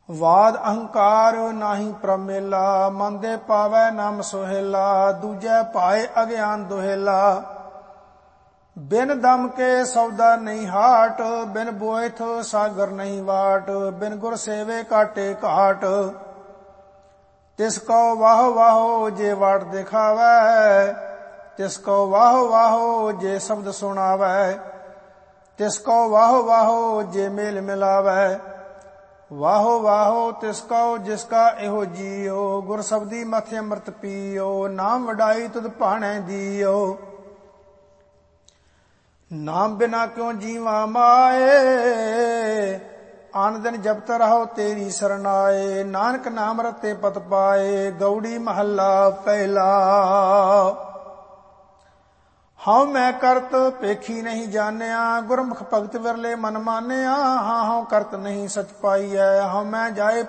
ਵਾਦ ਅਹੰਕਾਰ ਨਾਹੀ ਪ੍ਰਮੇਲਾ, ਮਨ ਦੇ ਪਾਵੈ ਨਾਮ ਸੁਹੇਲਾ, ਦੂਜੈ ਭਾਏ ਅਗਿਆਨ ਦੁਹੇਲਾ। ਬਿਨ ਦਮ ਕੇ ਸੌਦਾ ਨਹੀਂ ਹਾਟ, ਬਿਨ ਬੋਇਥ ਸਾਗਰ ਨਹੀਂ ਵਾਟ, ਬਿਨ ਗੁਰ ਸੇਵੇ ਕਾਟੇ ਘਾਟ। ਤਿਸ ਕੋ ਵਾਹੋ ਵਾਹੋ ਜੇ ਵਾਟ ਦਿਖਾਵੈ, ਤਿਸ ਕੋ ਵਾਹੋ ਵਾਹੋ ਜੇ ਸ਼ਬਦ ਸੁਣਾਵੈ, ਤਿਸ ਕੋ ਵਾਹੋ ਵਾਹੋ ਜੇ ਮੇਲ ਮਿਲਾਵੈ। ਵਾਹੋ ਵਾਹੋ ਤਿਸ ਕਉ ਜਿਸ ਕਾ ਇਹੋ ਜੀਓ, ਗੁਰ ਸਬਦੀ ਮਥਿ ਅੰਮ੍ਰਿਤ ਪੀਓ, ਨਾਮ ਵਡਾਈ ਤੁਧ ਭਾਣੈ ਦੀਓ। ਨਾਮ ਬਿਨਾ ਕਿਉ ਜੀਵਾ ਮਾਏ, ਆਨ ਦਿਨ ਜਪਤ ਰਹੋ ਤੇਰੀ ਸਰਨਾਏ, ਨਾਨਕ ਨਾਮ ਰਤੇ ਪਤ ਪਾਏ। ਗਉੜੀ ਮਹੱਲਾ ਪਹਿਲਾ। ਹਉ ਮੈਂ ਕਰਤ ਪੇਖੀ ਨਹੀਂ ਜਾਣਿਆ, ਗੁਰਮੁਖ ਭਗਤ ਵਿਰਲੇ ਮਨ ਮਾਨਿਆ, ਹਾਂ ਹਉ ਕਰਤ ਨਹੀਂ ਸਚ ਪਾਈਐ। ਹਉ ਮੈਂ ਜਾਏ